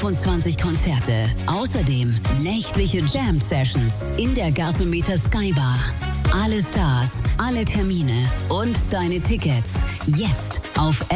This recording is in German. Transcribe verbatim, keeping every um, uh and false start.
fünfundzwanzig Konzerte. Außerdem nächtliche Jam-Sessions in der Gasometer Skybar. Alle Stars, alle Termine und deine Tickets jetzt auf